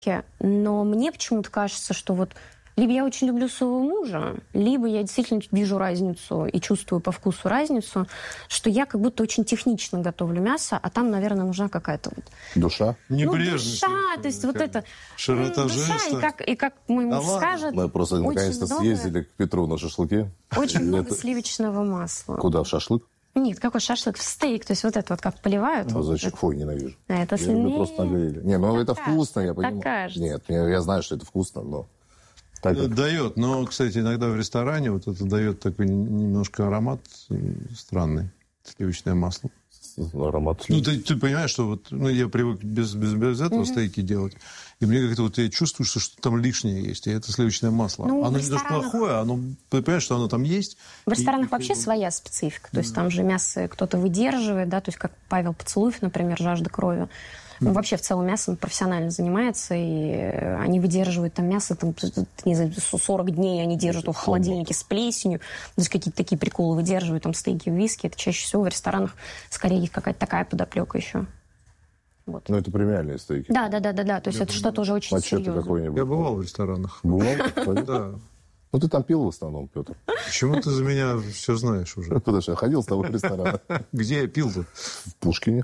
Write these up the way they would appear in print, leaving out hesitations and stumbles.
но мне почему-то кажется, что вот либо я очень люблю своего мужа, либо я действительно вижу разницу и чувствую по вкусу разницу, что я как будто очень технично готовлю мясо, а там, наверное, нужна какая-то вот... Душа? Небрежность. Душа, то есть вот это... Широта душа, и как мой муж скажет... Мы просто наконец-то съездили к Петру на шашлыки. Очень много сливочного масла. Куда, в шашлык? Нет, какой шашлык? В стейк. То есть вот это вот как поливают. Ну, зачем? Фу, ненавижу. Это я люблю просто на гриле. Не, ну это вкусно, я понимаю. Нет, я знаю, что это вкусно, но... Дает, но, кстати, иногда в ресторане вот это дает такой немножко аромат странный. Сливочное масло. Аромат. Ну, ты понимаешь, что вот, я привык без этого стейки делать. И мне как-то вот я чувствую, что там лишнее есть. И это сливочное масло. Ну, оно не даже плохое, ты понимаешь, что оно там есть. В ресторанах вообще своя специфика. То есть там же мясо кто-то выдерживает, да, то есть как Павел Поцелуев, например, «Жажда крови». Он вообще в целом мясом профессионально занимается, и они выдерживают там мясо, там, не знаю, 40 дней они держат его в холодильнике с плесенью. То есть какие-то такие приколы выдерживают, там стейки в виске. Это чаще всего в ресторанах скорее есть какая-то такая подоплека еще. Вот. Ну, это премиальные стейки. Да. То есть это что-то уже очень серьезное. Я бывал в ресторанах. Бывал? Да. Ну, ты там пил в основном, Петр. Почему ты за меня все знаешь уже? Потому что я ходил с тобой в ресторан. Где я пил-то? В Пушкине.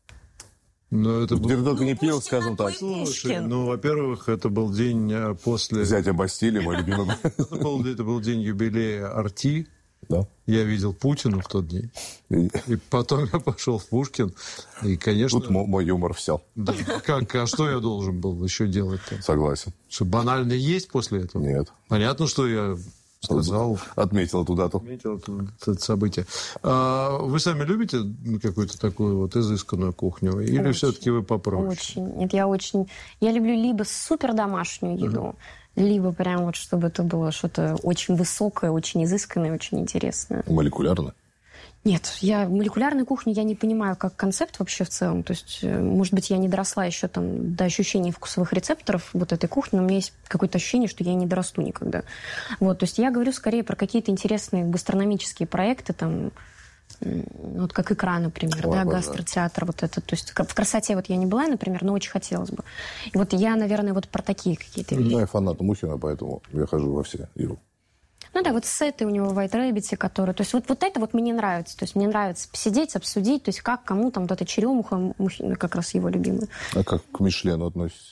Но это Где ты только не пил, скажем так. Слушай, во-первых, это был день после... Зятя Бастилии, мой любимый. Это был день юбилея Арти. Да. Я видел Путина в тот день. И потом я пошел в Пушкин. И, конечно... Тут мой юмор всел. Да. А что я должен был еще делать-то? Согласен. Что, банально есть после этого? Нет. Понятно, что я... сказал. Отметил эту дату. Отметил это событие. Вы сами любите какую-то такую вот изысканную кухню? Или очень, все-таки вы попроще? Очень. Нет, я люблю либо супер домашнюю еду, либо прям вот, чтобы это было что-то очень высокое, очень изысканное, очень интересное. Молекулярно? Нет, молекулярную кухню я не понимаю как концепт вообще в целом. То есть, может быть, я не доросла еще там до ощущения вкусовых рецепторов вот этой кухни, но у меня есть какое-то ощущение, что я не дорасту никогда. Вот, то есть я говорю скорее про какие-то интересные гастрономические проекты, там, вот как «Икра», например, гастротеатр, вот это. То есть в «Красоте» вот я не была, например, но очень хотелось бы. И вот я, наверное, вот про такие какие-то вещи. Я фанат Мухина, поэтому я хожу во все его. Ну да, вот сеты у него в White Rabbit, которые... То есть вот это вот мне нравится. То есть мне нравится посидеть, обсудить, то есть как, кому там вот эта черемуха, как раз его любимая. А как к Мишлену относитесь?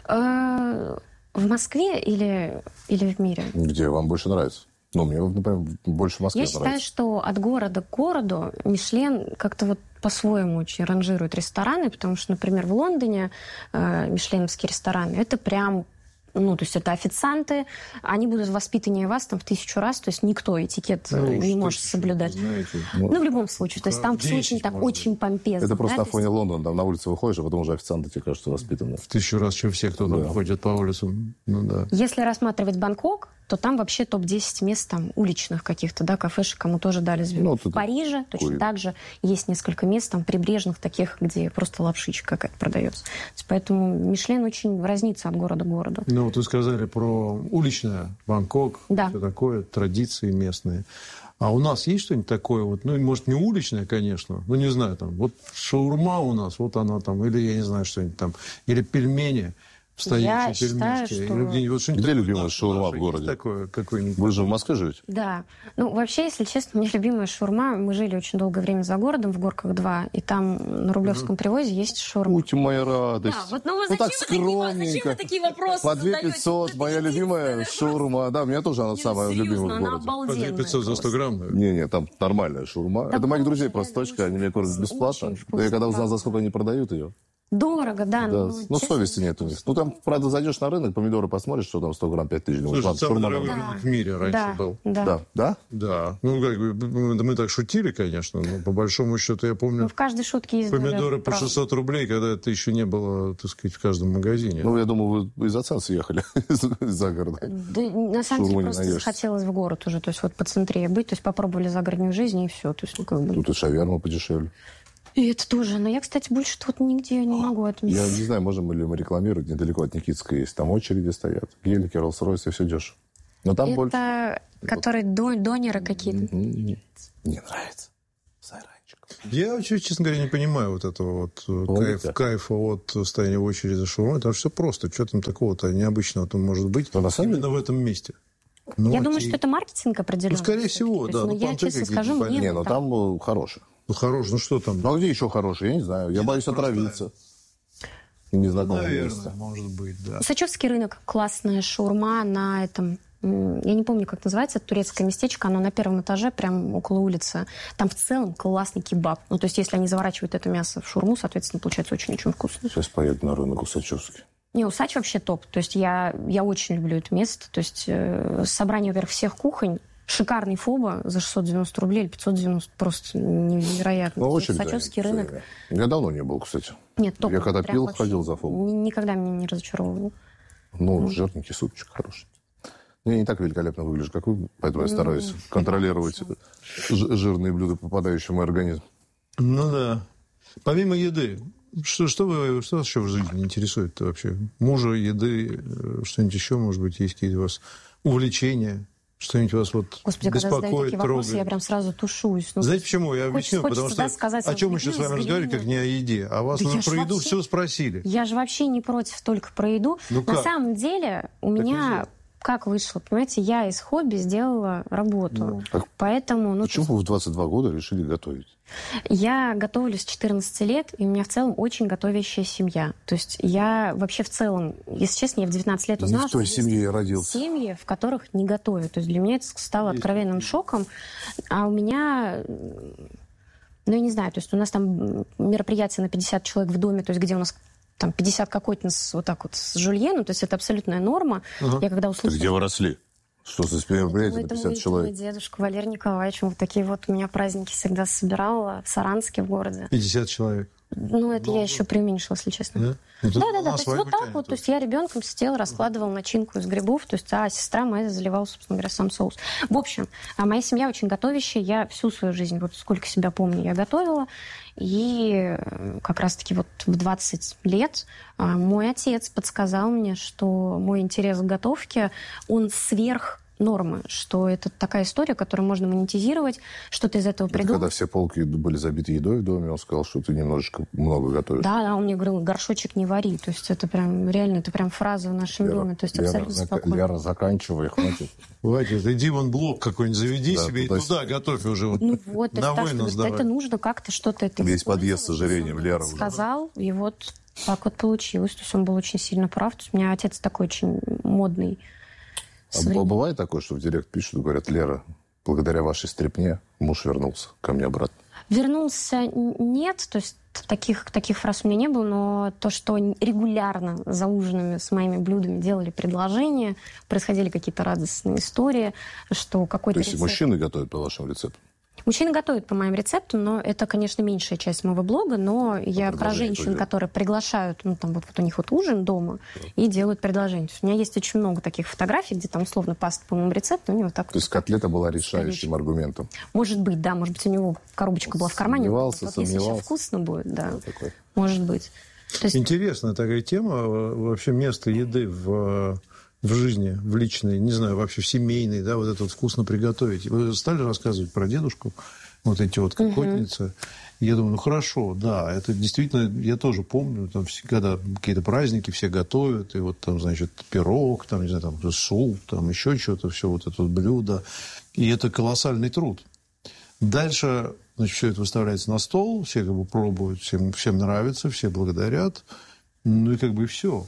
В Москве или в мире? Где вам больше нравится? Ну, мне, например, больше в Москве нравится. Я считаю, нравится. что от города к городу Мишлен как-то вот по-своему очень ранжирует рестораны, потому что, например, в Лондоне мишленовские рестораны, это прям... то есть это официанты, они будут воспитаннее вас там в 1000 раз, то есть никто этикет не может соблюдать. Знаете, в любом случае, то есть там все очень помпезно. Это просто на фоне Лондона, там на улице выходишь, а потом уже официанты тебе кажутся воспитанными. В 1000 раз, чем все, кто там ходит по улицам. Ну да. Если рассматривать Бангкок, то там вообще топ-10 мест там уличных каких-то, да, кафешек, кому тоже дали звезду. В Париже точно так же есть несколько мест там прибрежных таких, где просто лапшичка какая-то продается. Поэтому Мишлен очень разнится от города к городу. Ну, вот вы сказали про уличное Бангкок, все такое, традиции местные. А у нас есть что-нибудь такое, вот, может, не уличное, конечно, не знаю, там, вот шаурма у нас, вот она там, или, я не знаю, что-нибудь там, или пельмени. Я считаю, что... Где любимая шаурма в городе? Такое, какое-нибудь? Вы же в Москве живете? Да. Вообще, если честно, у меня любимая шаурма. Мы жили очень долгое время за городом, в Горках 2, и там на Рублевском привозе есть шаурма. Будьте моя радость. Да, зачем так скромненько. Зачем вы такие вопросы По 2500, моя любимая шаурма. Да, у меня тоже она самая любимая в городе. По 2500 за 100 грамм? Не, там нормальная шаурма. Это моих друзей просто точка, они мне кормят бесплатно. Я когда узнал, за сколько они продают ее. Дорого, да. Совести нет у них. Там, правда, зайдешь на рынок, помидоры посмотришь, что там 100 грамм 5000. Слушай, самый дорогой рынок в мире раньше был. Да? Да. Мы так шутили, конечно, но по большому счету я помню... в каждой шутке есть помидоры по 600 рублей, когда это еще не было, так сказать, в каждом магазине. Я думаю, вы из отца съехали из-за города. Да, на самом деле, просто захотелось в город уже, то есть вот по центре быть, то есть попробовали загородную жизнь, и все. То есть, Тут и шаверма подешевле. И это тоже. Но я, кстати, больше тут нигде не могу отметить. Я не знаю, можем ли мы рекламировать. Недалеко от Никитской есть. Там очереди стоят. Гелики, Роллс-Ройс, и все дешево. Но там это больше... которые донеры какие-то? Не нравится. С айранчиком. Я, честно говоря, не понимаю вот этого кайфа от стояния в очереди за шаурмой. Потому что все просто. Что там такого-то необычного там может быть именно в этом месте? Я думаю, что это маркетинг определенный. Скорее всего, да. Я, честно скажу, мне... Не, там хороший. Хороший, что там? А где еще хороший? Я не знаю. Я боюсь отравиться. Наверное, может быть, да. Сачевский рынок. Классная шаурма на этом... Я не помню, как называется, это турецкое местечко, оно на первом этаже, прям около улицы. Там в целом классный кебаб. То есть, если они заворачивают это мясо в шаурму, соответственно, получается очень-очень вкусно. Сейчас поеду на рынок Усачевский. Не, Усач вообще топ. То есть, я очень люблю это место. То есть, собрание, во-первых, всех кухонь. Шикарный фоба за 690 рублей или 590. Просто невероятно. Сачевский рынок. Я давно не был, кстати. Нет, топ. Я когда пил, ходил за фобу. Никогда меня не разочаровывал. Жирненький супчик хороший. Я не так великолепно выгляжу, как вы, поэтому я стараюсь контролировать жирные блюда, попадающие в мой организм. Ну да. Помимо еды, что вас еще в жизни интересует вообще? Мужа, еды, что-нибудь еще, может быть, есть какие-то у вас увлечения? Что-нибудь вас Господи, беспокоит, когда задают такие вопросы, трогает? я прям сразу тушуюсь. Знаете почему? Я объясню. Потому что о чем мы сейчас с вами разговаривали, как не о еде. А вас уже про еду все спросили. Я же вообще не против только про еду. На самом деле у меня... Как вышло? Понимаете, я из хобби сделала работу. Поэтому... Почему вы в 22 года решили готовить? Я готовлю с 14 лет, и у меня в целом очень готовящая семья. То есть я вообще в целом, если честно, я в 19 лет узнала, что есть семьи, в которых не готовят. То есть для меня это стало откровенным шоком. А у меня... я не знаю, то есть у нас там мероприятие на 50 человек в доме, то есть где у нас... Там 50 какой-то вот так вот с жульеном, то есть это абсолютная норма. Я когда услышала... Где вы росли? Что за мероприятие на 50 человек? Мой дедушка Валерий Николаевич, вот такие вот у меня праздники всегда собирал в Саранске, в городе. 50 человек? Это я еще преуменьшила, если честно. Да. То есть вот так вот. То есть я ребенком сидела, раскладывала начинку из грибов, то есть, а сестра моя заливала, собственно говоря, сам соус. В общем, моя семья очень готовящая. Я всю свою жизнь, вот сколько себя помню, я готовила. И как раз-таки вот в 20 лет мой отец подсказал мне, что мой интерес к готовке, он сверх нормы, что это такая история, которую можно монетизировать, что-то из этого придумать. Когда все полки были забиты едой в доме, он сказал, что ты немножечко много готовишь. Да, он мне говорил, горшочек не вари. То есть это прям реально, это прям фраза в нашем доме. То есть абсолютно спокойно. Лера, заканчивай, хватит. Хватит, иди вон блок какой-нибудь заведи себе и туда готовь уже. На войну сдавай. Это нужно как-то что-то... Весь подъезд с ожирением, Лера уже. Сказал, и вот так вот получилось. То есть он был очень сильно прав. То есть у меня отец такой очень модный. Бывает такое, что в директ пишут, говорят, Лера, благодаря вашей стряпне муж вернулся ко мне обратно? Вернулся нет, то есть таких фраз у меня не было, но то, что регулярно за ужинами с моими блюдами делали предложения, происходили какие-то радостные истории, что какой-то рецепт... То есть мужчины готовят по вашему рецепту? Мужчины готовят по моим рецептам, но это, конечно, меньшая часть моего блога, но я про женщин, которые приглашают, вот у них вот ужин дома и делают предложение. То есть у меня есть очень много таких фотографий, где там условно паста по моему рецепту, у него так. То есть котлета была решающим аргументом? Может быть, да, может быть, у него коробочка была в кармане. Сомневался. Если все вкусно будет, да. Может быть. Интересная такая тема, вообще место еды в жизни, в личной, не знаю, вообще в семейной, да, вот это вот вкусно приготовить. Вы стали рассказывать про дедушку, вот эти вот кокотницы. Я думаю, хорошо, да, это действительно, я тоже помню, там, когда какие-то праздники все готовят, и вот там, значит, пирог, там, не знаю, там, суп, там, еще что-то, все вот это вот блюдо. И это колоссальный труд. Дальше, значит, все это выставляется на стол, все как бы пробуют, всем нравится, все благодарят, ну и как бы все.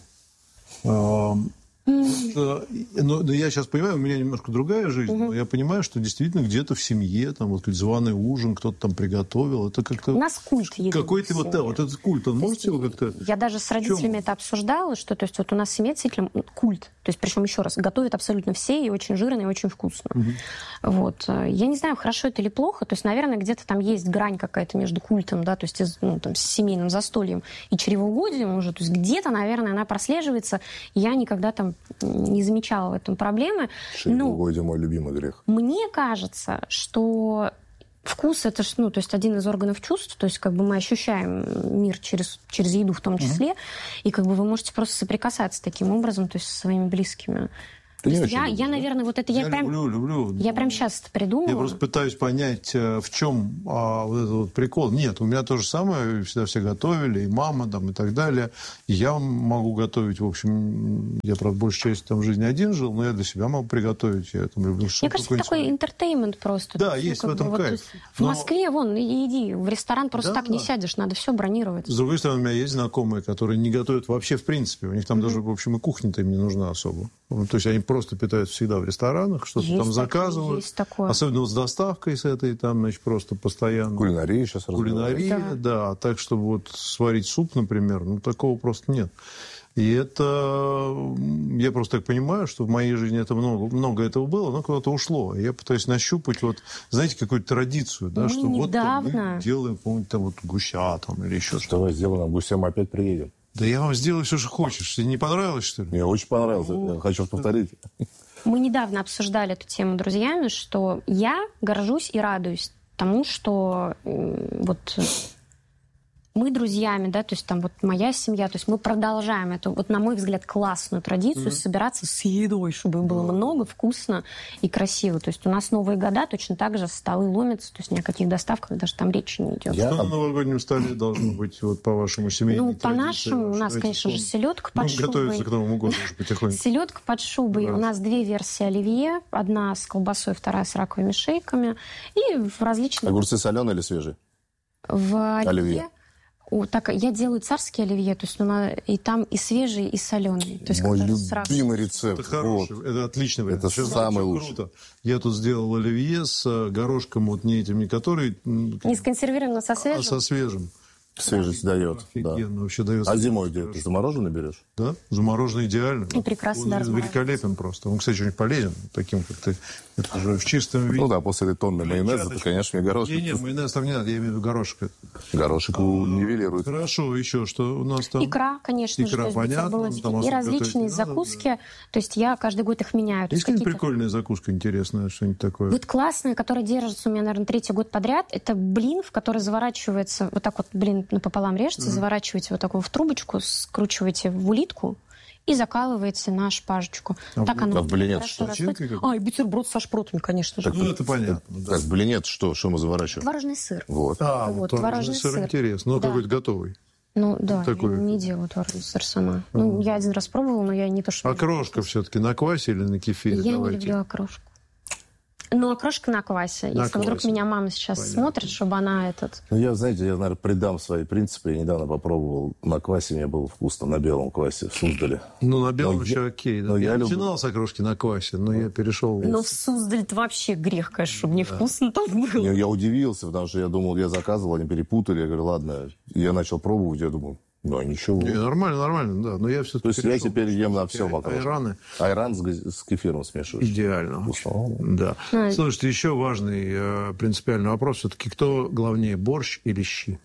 Но я сейчас понимаю, у меня немножко другая жизнь, но я понимаю, что действительно где-то в семье, там вот званый ужин, кто-то там приготовил, это как-то... У нас культ еды. Какой-то вот этот культ, он можете его как-то... Я даже с родителями это обсуждала, что то есть вот у нас в семье действительно культ, то есть причем еще раз, готовят абсолютно все, и очень жирно, и очень вкусно. Вот. Я не знаю, хорошо это или плохо, то есть, наверное, где-то там есть грань какая-то между культом, да, то есть там, с семейным застольем и чревоугодием уже, то есть где-то, наверное, она прослеживается, я никогда там не замечала в этом проблемы. Чревоугодие мой любимый грех. Мне кажется, что вкус – это то есть один из органов чувств, то есть как бы мы ощущаем мир через еду в том числе, и как бы вы можете просто соприкасаться таким образом, то есть со своими близкими. Я, наверное, вот это я прям... люблю. Я прям сейчас это придумала. Я просто пытаюсь понять, в чем вот этот вот прикол. Нет, у меня то же самое, всегда все готовили, и мама там, и так далее. И я могу готовить, в общем, я, правда, большую часть там жизни один жил, но я для себя могу приготовить. Я там люблю мне кажется, это такой интертеймент просто. Да, есть в этом кайф. В Москве, вон, иди, в ресторан просто так не сядешь, надо все бронировать. С другой стороны, у меня есть знакомые, которые не готовят вообще в принципе. У них там даже, в общем, и кухня-то им не нужна особо. То есть они просто питаются всегда в ресторанах, что-то есть там заказывают. Особенно вот с доставкой с этой, там, значит, просто постоянно. Кулинария сейчас Кулинария, да. Так, чтобы вот сварить суп, например, такого просто нет. И это, я просто так понимаю, что в моей жизни это много этого было, но куда-то ушло. Я пытаюсь нащупать, вот, знаете, какую-то традицию, да, что недавно... вот мы делаем, помните, там вот гуся там или еще что-то. Давай сделаем гуся, мы опять приедем. Да я вам сделаю все, что хочешь. Тебе не понравилось, что ли? Мне очень понравилось. Я хочу повторить. Мы недавно обсуждали эту тему друзьями, что я горжусь и радуюсь тому, что вот мы друзьями, да, то есть там вот моя семья, то есть мы продолжаем эту, вот на мой взгляд, классную традицию собираться с едой, чтобы было много, вкусно и красиво. То есть у нас Новые года точно так же столы ломятся, то есть ни о каких доставках даже там речи не идет. Что на новогоднем столе должно быть вот по вашему семейному? По-нашему у нас, конечно же, селедка под шубой. Готовится к Новому году уже потихоньку. Селедка под шубой. У нас 2 версии оливье. Одна с колбасой, вторая с раковыми шейками. И в различных... Огурцы соленые или свежие? В оливье. Так, я делаю царский оливье, то есть и там и свежий, и соленый. То есть, мой любимый рецепт. Это хороший, это отличный вариант. Это самый лучший. Круто. Я тут сделал оливье с горошком, вот не этим, не который... Не сконсервированно, со свежим? А со свежим. Свежесть дает. Офигенно, вообще дает. А зимой где? Ты замороженный берешь? Да, замороженный идеально. И прекрасно, да, великолепен просто. Он, кстати, очень полезен, таким, как ты. Это же в чистом виде. Ну да, после этой тонны майонеза, то, конечно, мне горошек. Нет, майонез там не надо, я имею в виду горошек. Горошек нивелирует. Хорошо, еще что у нас там? Икра, конечно же. Икра, понятно. И различные закуски. То есть я каждый год их меняю. Есть какая-нибудь прикольная закуска интересная, что-нибудь такое? Вот классная, которая держится у меня, наверное, 3-й год подряд. Это блин, в который заворачивается, вот так вот блин напополам режется, заворачиваете вот такую в трубочку, скручиваете в улитку и закалываете на шпажечку. Так оно в блинет что? И бутерброд со шпротами, конечно же. Так, это понятно. Так, блинет что мы заворачиваем? Творожный сыр. Вот. Вот творожный сыр. Интересно. Ну, какой-то готовый. Ну, да, такой... я не делаю творожный сыр сама. Ну, я один раз пробовала, но я не то, что... Окрошка все-таки на квасе или на кефире? Я не люблю окрошку. Ну, окрошка на квасе. Если вдруг меня мама сейчас смотрит, чтобы она этот... Ну, я, наверное, придам свои принципы. Я недавно попробовал на квасе, мне было вкусно, на белом квасе в Суздале. Ну, на белом еще окей. Да. Я начинал с окрошки на квасе, но я перешел... Но в Суздале-то вообще грех, конечно, чтобы не вкусно там было. Я удивился, потому что я думал, я заказывал, они перепутали. Я говорю, ладно. Я начал пробовать, я думал... Ну, ничего. Нормально, да. Но я все-таки... То есть я теперь ем на всем окрошку. Айран с кефиром смешиваешь. Идеально. Да. Слушайте, еще важный принципиальный вопрос. Все-таки кто главнее, борщ или щи?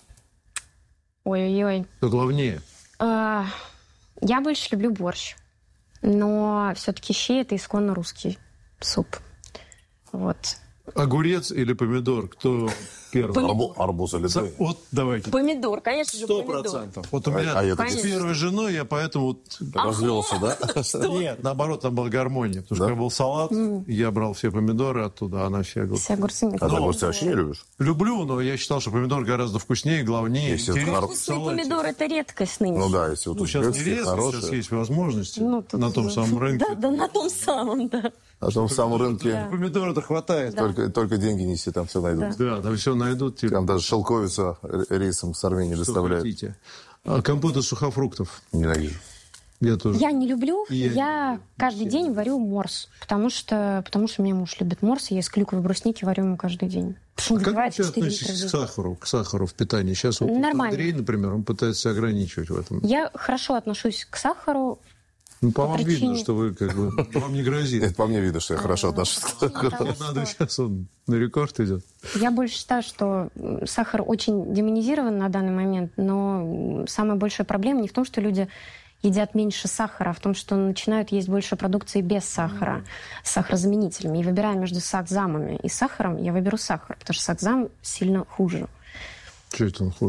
Ой-ой-ой. Кто главнее? Я больше люблю борщ. Но все-таки щи – это исконно русский суп. Вот. Огурец или помидор? Кто первый? Арбуз или ты? Вот давайте. Помидор, конечно же, 100%. Вот у меня с первой женой я поэтому... Развелся, да? Нет, наоборот, там была гармония. Потому что когда был салат, я брал все помидоры оттуда, она все огурцы. Все огурцы не А ты огурцы вообще не любишь? Люблю, но я считал, что помидор гораздо вкуснее, главнее. Вкусные помидоры – это редкость нынче. Ну да, если вот сейчас не редкость, сейчас есть возможности на том самом рынке. Да, на том самом, да. На том самом рынке... Помидоры-то хватает. Только деньги неси, там все найдут. Да, там все найдут. Там даже шелковица рейсом с Армении доставляют. Хотите. А компот из сухофруктов? Ненавижу. Я тоже. Я не люблю. Я каждый день варю морс. Потому что у меня муж любит морс. Я из клюквы и брусники варю ему каждый день. Как вы относитесь к сахару в питании? Сейчас вот Андрей, например, он пытается ограничивать в этом. Я хорошо отношусь к сахару. Ну, по вам видно, что вы как бы... Вам не грозит. Это по мне видно, что я хорошо отношусь к сахару. Надо сейчас, он на рекорд идет. Я больше считаю, что сахар очень демонизирован на данный момент, но самая большая проблема не в том, что люди едят меньше сахара, а в том, что начинают есть больше продукции без сахара, с сахарозаменителями. И выбирая между сахзамами и сахаром, я выберу сахар, потому что сахзам сильно хуже. Что это он хуже-то?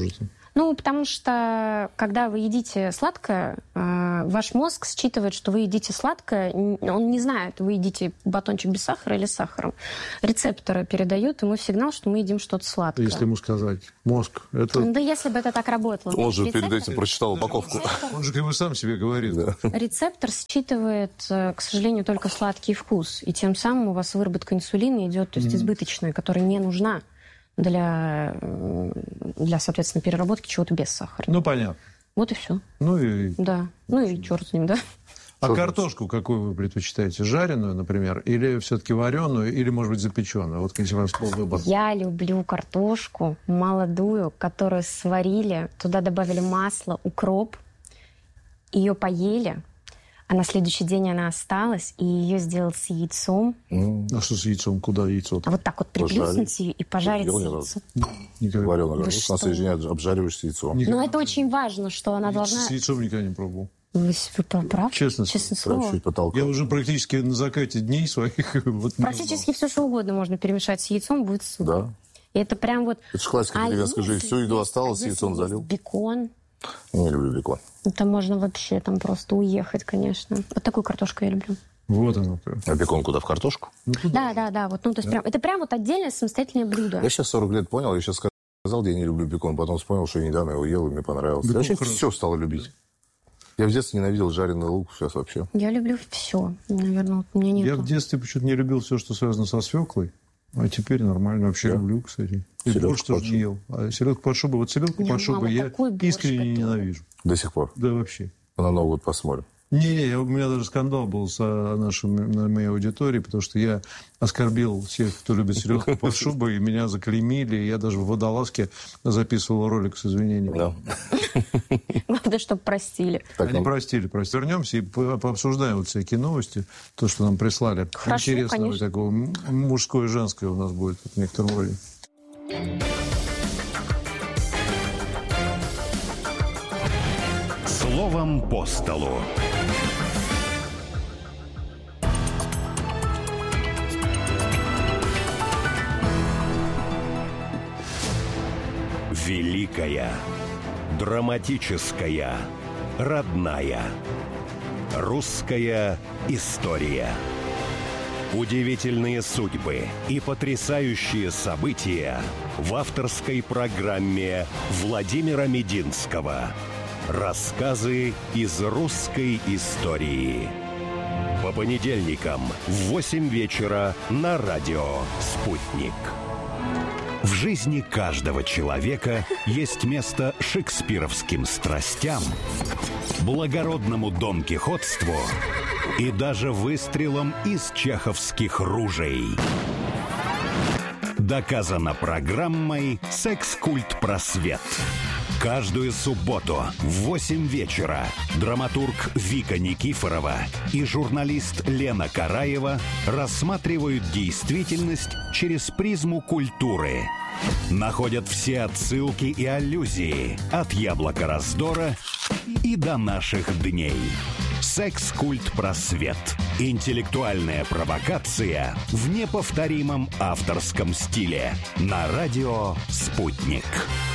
Ну, потому что, когда вы едите сладкое, ваш мозг считывает, что вы едите сладкое, он не знает, вы едите батончик без сахара или с сахаром. Рецепторы передают ему сигнал, что мы едим что-то сладкое. Если ему сказать, мозг, это... Да если бы это так работало. Он же перед этим прочитал упаковку. Он же как бы сам себе говорит. Да. Рецептор считывает, к сожалению, только сладкий вкус. И тем самым у вас выработка инсулина идет, то есть избыточная, которая не нужна для, соответственно, переработки чего-то без сахара. Ну, понятно. Вот и все. Ну и... Да. Ну и черт с ним, да. А картошку какую вы предпочитаете? Жареную, например, или все-таки вареную, или, может быть, запеченную? Вот если у вас полвыбор. Я люблю картошку молодую, которую сварили, туда добавили масло, укроп, ее поели, а на следующий день она осталась, и ее сделать с яйцом. А что с яйцом? Куда яйцо? А вот так вот приплюснуть ее и пожарить яйцо. Никогда. Вареную картошку на следующий день обжариваешь с яйцом. Но это очень важно, что она должна... С яйцом никогда не пробовал. Вы правы? Честно слово. Я уже практически на закате дней своих... Вот практически все, что угодно можно перемешать с яйцом, будет супер. Да. И это прям вот... Это же классика деревенской жизни. Всю еду осталось, с яйцом залил. Бекон. Не люблю бекон. Это можно вообще там просто уехать, конечно. Вот такую картошку я люблю. Вот оно. А бекон куда, в картошку? Да. Вот, ну, то есть прям, это прям вот отдельное самостоятельное блюдо. Я сейчас 40 лет понял, я сейчас сказал, я не люблю бекон, потом вспомнил, что я недавно его ел, и мне понравилось. Я вообще все стало любить. Я в детстве ненавидел жареный лук, сейчас вообще. Я люблю все, наверное, вот у меня нет. Я в детстве почему-то не любил все, что связано со свеклой. А теперь нормально. Вообще люблю, кстати. И борщ тоже не ел. А селедку под шубой. Вот селедку под шубой я искренне ненавижу. До сих пор? Да, вообще. На Новый год посмотрим. Не, у меня даже скандал был на моей аудитории, потому что я оскорбил всех, кто любит селедку под шубой, и меня заклеймили, и я даже в водолазке записывал ролик с извинениями. Да. Главное, чтобы простили. Они простили. Вернемся и пообсуждаем вот всякие новости, то, что нам прислали. Хорошо, интересного конечно. такого мужское и женское у нас будет в некотором роде. Словом по столу. Великая, драматическая, родная. Русская история. Удивительные судьбы и потрясающие события в авторской программе Владимира Мединского. Рассказы из русской истории. По понедельникам в 8 вечера на радио «Спутник». В жизни каждого человека есть место шекспировским страстям, благородному донкихотству и даже выстрелам из чеховских ружей. Доказано программой «Секс-культ просвет». Каждую субботу в 8 вечера драматург Вика Никифорова и журналист Лена Караева рассматривают действительность через призму культуры. Находят все отсылки и аллюзии от «Яблока раздора» и до наших дней. «Секс-культ просвет». Интеллектуальная провокация в неповторимом авторском стиле. На радио «Спутник».